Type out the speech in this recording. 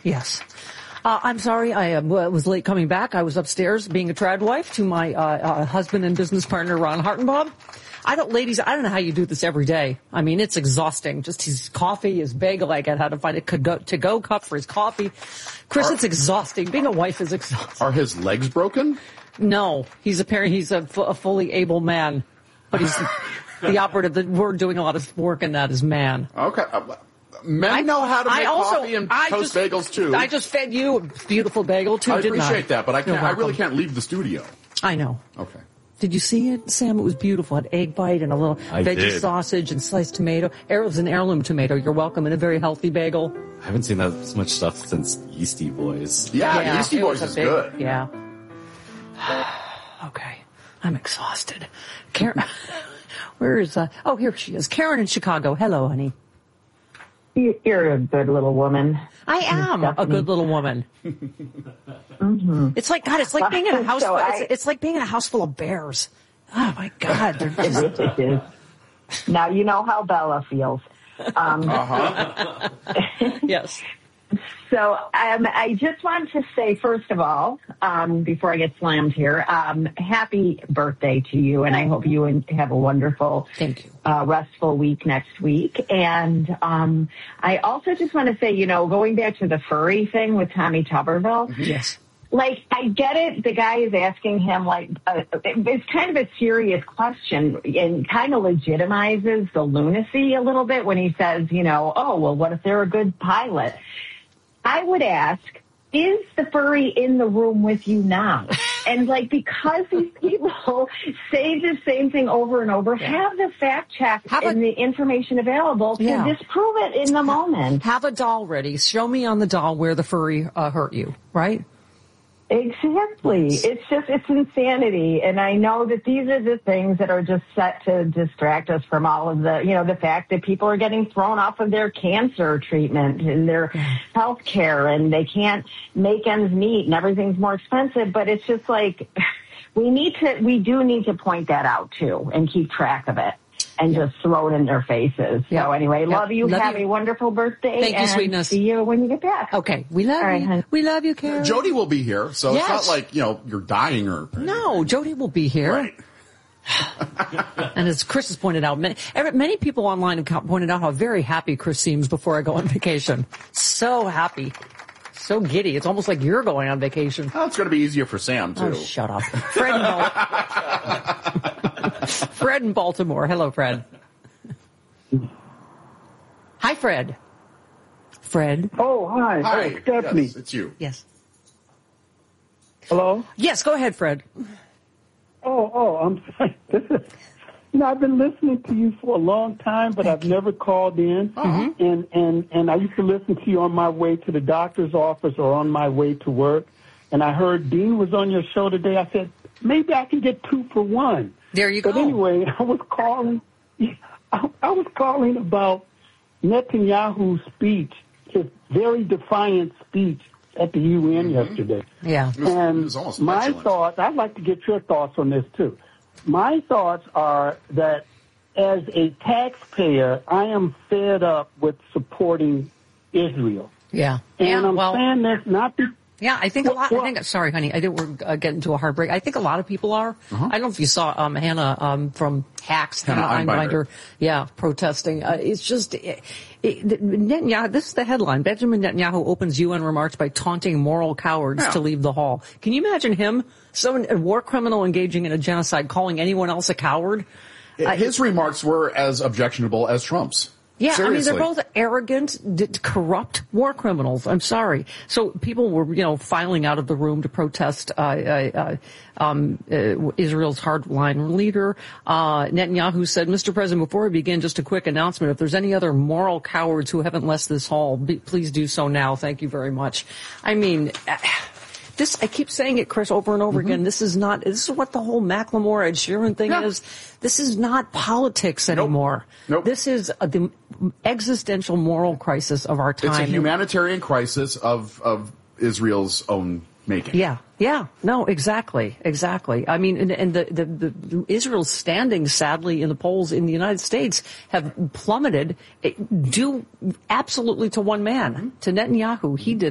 Yes. I'm sorry, I was late coming back. I was upstairs being a trad wife to my husband and business partner, Ron Hartenbaum. Ladies, I don't know how you do this every day. I mean, it's exhausting. Just his coffee, his bagel. I got how to find a to-go cup for his coffee. Chris, it's exhausting. Being a wife is exhausting. Are his legs broken? No. He's a fully able man. But he's the operative. We're doing a lot of work in that as man. Okay. Men know how to make coffee and toast bagels, too. I just fed you a beautiful bagel, too, didn't I? I appreciate that, but I really can't leave the studio. I know. Okay. Did you see it, Sam? It was beautiful. It had egg bite and a little veggie sausage and sliced tomato. It was an heirloom tomato. You're welcome. And a very healthy bagel. I haven't seen that much stuff since Yeasty Boys. Yeah, Yeasty Boys is good. Yeah. Okay. I'm exhausted. Karen, where is, here she is. Karen in Chicago. Hello, honey. You're a good little woman. I am a good little woman. Mm-hmm. It's like, God, it's like being in a house. It's like being in a house full of bears. Oh my God. It is. Now you know how Bella feels. Yes. So I just want to say, first of all, before I get slammed here, happy birthday to you, and I hope you have a wonderful, restful week next week. And I also just want to say, going back to the furry thing with Tommy Tuberville. Yes. Like, I get it. The guy is asking him, it's kind of a serious question and kind of legitimizes the lunacy a little bit when he says, what if they're a good pilot? I would ask, is the furry in the room with you now? And because these people say the same thing over and over, have the fact check and the information available to disprove it in the moment. Have a doll ready. Show me on the doll where the furry hurt you, right? Exactly. It's insanity. And I know that these are the things that are just set to distract us from all of the fact that people are getting thrown off of their cancer treatment and their health care, and they can't make ends meet and everything's more expensive. But it's just we do need to point that out too and keep track of it. And just throw it in their faces. Yep. So anyway, love you. Have a wonderful birthday. Thank you, sweetness. See you when you get back. Okay. We love you. Honey. We love you, Karen. Jody will be here, so it's not like, you're dying or... No, Jody will be here. Right. And as Chris has pointed out, many people online have pointed out how very happy Chris seems before I go on vacation. So happy. So giddy. It's almost like you're going on vacation. Oh, it's going to be easier for Sam, too. Oh, shut up. Fred in Baltimore. Hello, Fred. Hi, Fred. Fred. Oh, hi. Hi. Oh, Stephanie. Yes, it's you. Yes. Hello? Yes, go ahead, Fred. I'm sorry. I've been listening to you for a long time, but I've never called in. Mm-hmm. And I used to listen to you on my way to the doctor's office or on my way to work. And I heard Dean was on your show today. I said, maybe I can get 2 for 1. There you go. But anyway, I was calling about Netanyahu's speech, his very defiant speech at the UN yesterday. Yeah. And my thoughts, I'd like to get your thoughts on this too. My thoughts are that as a taxpayer, I am fed up with supporting Israel. Yeah. And I'm saying this not because... Yeah, I think sorry, honey, I think we're getting to a heartbreak. I think a lot of people are. I don't know if you saw Hannah from Hacks, Hannah Einbinder, protesting. It's just, Netanyahu, this is the headline. Benjamin Netanyahu opens UN remarks by taunting moral cowards to leave the hall. Can you imagine him, a war criminal engaging in a genocide, calling anyone else a coward? His remarks were as objectionable as Trump's. Yeah, Seriously. I mean, they're both arrogant, corrupt war criminals. I'm sorry. So people were, filing out of the room to protest Israel's hardline leader. Netanyahu said, Mr. President, before we begin, just a quick announcement. If there's any other moral cowards who haven't left this hall, please do so now. Thank you very much. I mean... I keep saying it, Chris, over and over again. This is what the whole Macklemore, Ed Sheeran thing is. This is not politics anymore. Nope. This is the existential moral crisis of our time. It's a humanitarian crisis of Israel's own making. Yeah. No, exactly. I mean, and the Israel's standing, sadly, in the polls in the United States have plummeted due absolutely to one man, to Netanyahu. He did